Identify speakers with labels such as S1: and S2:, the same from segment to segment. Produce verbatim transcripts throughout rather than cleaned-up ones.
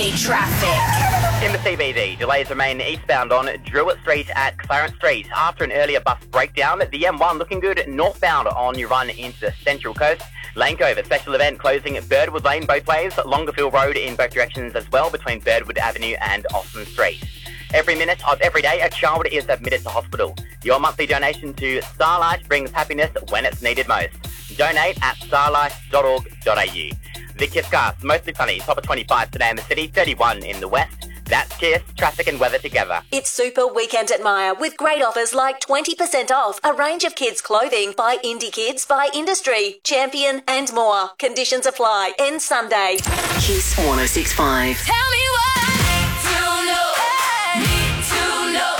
S1: Sydney traffic.
S2: In the C B D, delays remain eastbound on Druitt Street at Clarence Street. After an earlier bus breakdown, the M one looking good northbound on your run into the Central Coast. Lane Cove, a special event closing Birdwood Lane both ways. Longerfield Road in both directions as well between Birdwood Avenue and Austin Street. Every minute of every day, a child is admitted to hospital. Your monthly donation to Starlight brings happiness when it's needed most. Donate at starlight dot org dot a u. The Kiss Cast, mostly sunny, top of twenty-five today in the city, thirty-one in the west. That's Kiss, traffic and weather together.
S3: It's Super Weekend at Myer with great offers like twenty percent off a range of kids' clothing by Indie Kids, by Industry, Champion and more. Conditions apply. End Sunday.
S1: Kiss one oh six point five. Tell me what to know. Need to know.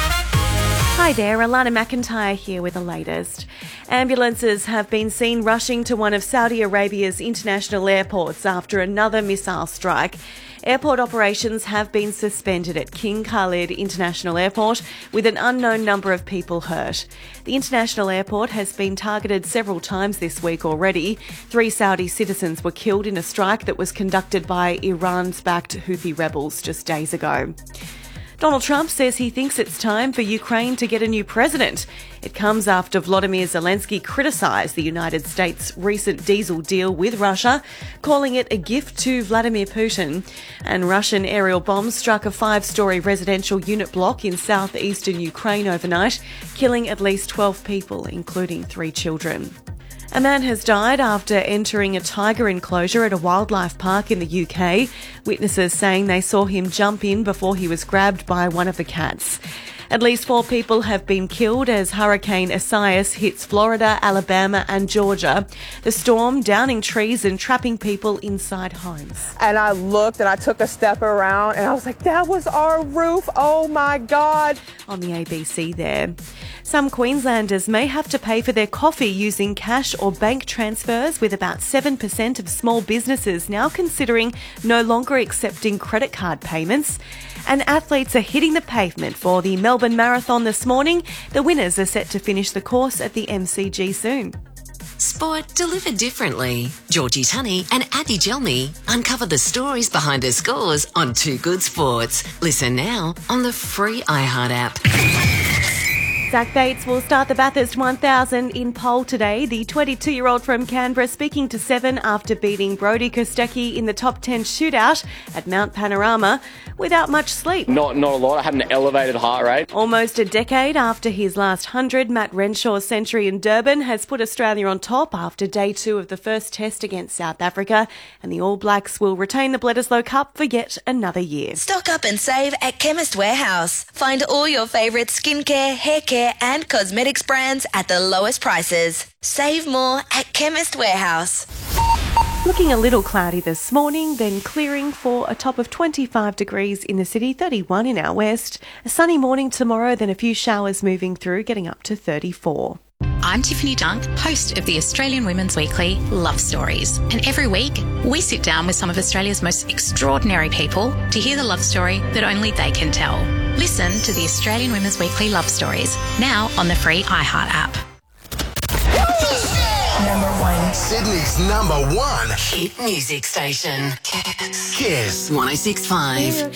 S4: Hi there, Alana McIntyre here with the latest. Ambulances have been seen rushing to one of Saudi Arabia's international airports after another missile strike. Airport operations have been suspended at King Khalid International Airport, with an unknown number of people hurt. The international airport has been targeted several times this week already. Three Saudi citizens were killed in a strike that was conducted by Iran's backed Houthi rebels just days ago. Donald Trump says he thinks it's time for Ukraine to get a new president. It comes after Volodymyr Zelensky criticised the United States' recent diesel deal with Russia, calling it a gift to Vladimir Putin. And Russian aerial bombs struck a five-storey residential unit block in southeastern Ukraine overnight, killing at least twelve people, including three children. A man has died after entering a tiger enclosure at a wildlife park in the U K. Witnesses saying they saw him jump in before he was grabbed by one of the cats. At least four people have been killed as Hurricane Isaias hits Florida, Alabama and Georgia. The storm downing trees and trapping people inside homes.
S5: And I looked and I took a step around and I was like, that was our roof. Oh my God.
S4: On the A B C there. Some Queenslanders may have to pay for their coffee using cash or bank transfers, with about seven percent of small businesses now considering no longer accepting credit card payments. And athletes are hitting the pavement for the Melbourne Marathon this morning. The winners are set to finish the course at the M C G soon.
S1: Sport delivered differently. Georgie Tunney and Abby Gelmy uncover the stories behind the scores on Too Good Sports. Listen now on the free iHeart app.
S4: Zach Bates will start the Bathurst one thousand in pole today. The twenty-two-year-old from Canberra speaking to Seven after beating Brody Kostecki in the top ten shootout at Mount Panorama without much sleep.
S6: Not not a lot. I had an elevated heart rate.
S4: Almost a decade after his last hundred, Matt Renshaw's century in Durban has put Australia on top after day two of the first test against South Africa, and the All Blacks will retain the Bledisloe Cup for yet another year.
S7: Stock up and save at Chemist Warehouse. Find all your favourite skincare, hair care and cosmetics brands at the lowest prices. Save more at Chemist Warehouse.
S4: Looking a little cloudy this morning, then clearing for a top of twenty-five degrees in the city, thirty-one in our west. A sunny morning tomorrow, then a few showers moving through, getting up to thirty-four.
S8: I'm Tiffany Dunk, host of the Australian Women's Weekly Love Stories. And every week, we sit down with some of Australia's most extraordinary people to hear the love story that only they can tell. Listen to the Australian Women's Weekly Love Stories, now on the free iHeart app.
S1: Number one.
S9: Sydney's number one
S1: Hit music station. Kiss.
S9: Kiss
S1: one oh six point five.